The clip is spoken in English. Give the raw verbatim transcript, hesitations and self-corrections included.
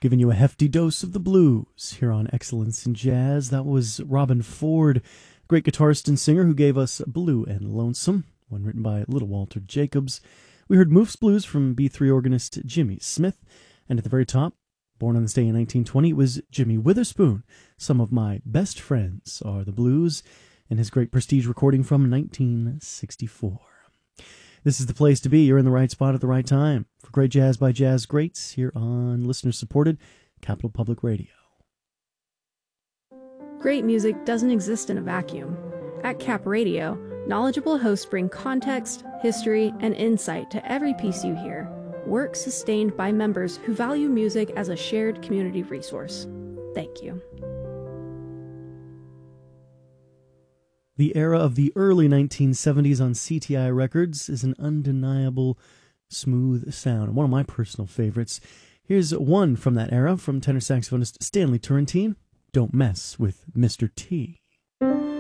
Giving you a hefty dose of the blues here on Excellence in Jazz. That was Robben Ford, great guitarist and singer who gave us Blue and Lonesome, one written by Little Walter Jacobs. We heard Moof's Blues from B three organist Jimmy Smith, and at the very top, born on this day in nineteen twenty, it was Jimmy Witherspoon. Some of My Best Friends Are the Blues, and his great Prestige recording from nineteen sixty-four. This is the place to be. You're in the right spot at the right time for great jazz by jazz greats here on listener-supported Capital Public Radio. Great music doesn't exist in a vacuum. At Cap Radio, knowledgeable hosts bring context, history, and insight to every piece you hear. Work sustained by members who value music as a shared community resource. Thank you. The era of the early nineteen seventies on C T I Records is an undeniable smooth sound, one of my personal favorites. Here's one from that era from tenor saxophonist Stanley Turrentine, Don't Mess with Mister T.